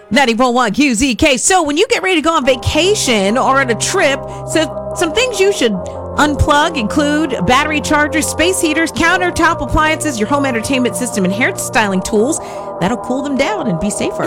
90.1 QZK. So when you get ready to go on vacation or on a trip, so some things you should unplug include battery chargers, space heaters, countertop appliances, your home entertainment system, and hairstyling tools. That'll cool them down and be safer.